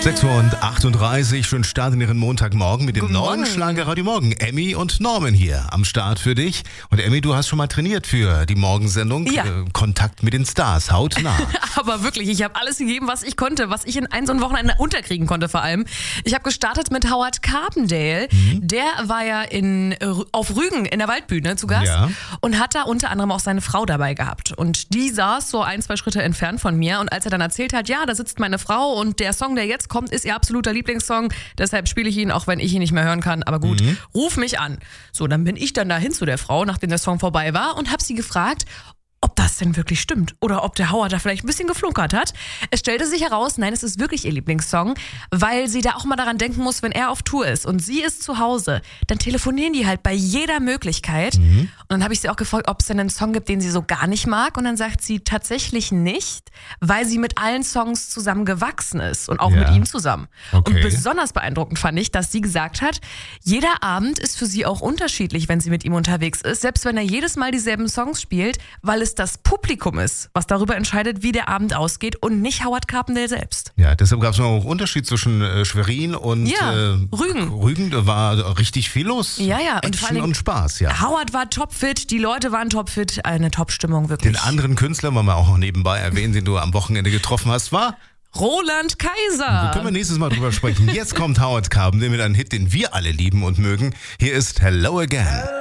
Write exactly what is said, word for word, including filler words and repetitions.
sechs Uhr achtunddreißig, schönen Start in Ihren Montagmorgen mit dem Guten neuen Morgen. Schlager Radio Morgen. Emmy und Norman hier am Start für dich. Und Emmy, du hast schon mal trainiert für die Morgensendung. Ja. Äh, Kontakt mit den Stars, hautnah. Aber wirklich, ich habe alles gegeben, was ich konnte, was ich in ein so ein Wochenende unterkriegen konnte vor allem. Ich habe gestartet mit Howard Carpendale. Mhm. Der war ja in, auf Rügen in der Waldbühne zu Gast Ja. und hat da unter anderem auch seine Frau dabei gehabt. Und die saß so ein, zwei Schritte entfernt von mir. Und als er dann erzählt hat, ja, da sitzt meine Frau und der Song, der jetzt kommt, ist ihr absoluter Lieblingssong. Deshalb spiele ich ihn, auch wenn ich ihn nicht mehr hören kann. Aber gut, Mhm. ruf mich an. So, dann bin ich dann dahin zu der Frau, nachdem der Song vorbei war und habe sie gefragt, ob das denn wirklich stimmt oder ob der Howard da vielleicht ein bisschen geflunkert hat. Es stellte sich heraus, nein, es ist wirklich ihr Lieblingssong, weil sie da auch mal daran denken muss, wenn er auf Tour ist und sie ist zu Hause, dann telefonieren die halt bei jeder Möglichkeit. Und dann habe ich sie auch gefragt, ob es denn einen Song gibt, den sie so gar nicht mag. Und dann sagt sie tatsächlich nicht, weil sie mit allen Songs zusammen gewachsen ist und auch Ja. mit ihm zusammen. Okay. Und besonders beeindruckend fand ich, dass sie gesagt hat, jeder Abend ist für sie auch unterschiedlich, wenn sie mit ihm unterwegs ist, selbst wenn er jedes Mal dieselben Songs spielt, weil es das Publikum ist, was darüber entscheidet, wie der Abend ausgeht und nicht Howard Carpendale selbst. Ja, deshalb gab es noch einen Unterschied zwischen äh, Schwerin und Ja, äh, Rügen. Rügen, da war richtig viel los. Ja, ja, und Action vor allen Dingen- und Spaß, ja. Howard war topfit, die Leute waren topfit, eine Topstimmung wirklich. Den anderen Künstler, wollen wir auch noch nebenbei erwähnen, den du am Wochenende getroffen hast, war... Roland Da Kaiser. können wir nächstes Mal drüber sprechen. Jetzt kommt Howard Carpendale mit einem Hit, den wir alle lieben und mögen. Hier ist Hello Again.